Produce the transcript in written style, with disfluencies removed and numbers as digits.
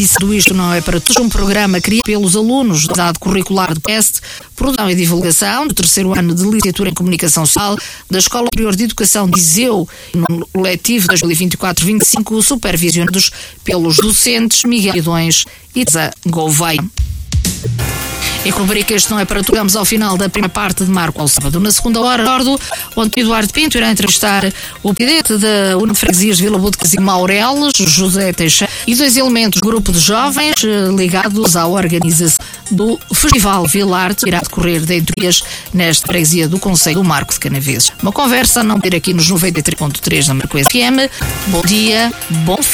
Tudo isto não é para todos. Um programa criado pelos alunos da unidade curricular de PEST, Produção e Divulgação, do terceiro ano de Licenciatura em Comunicação Social, da Escola Superior de Educação de Viseu, no letivo 2024-25, supervisionados pelos docentes Miguel Idões e Teresa Gouveia. E rubrica Este Não É Para Tu, chegamos ao final da primeira parte de Marco ao Sábado. Na segunda hora, onde Eduardo Pinto irá entrevistar o presidente da União de Freguesias de Vila Boudecas e Maureles, José Teixeira, e 2 elementos do grupo de jovens ligados à organização do Festival Vilarte, irá decorrer dentro de dias nesta freguesia do Concelho do Marco de Canaveses. Uma conversa a não ter aqui nos 93.3 da Marco FM. Bom dia, bom fim.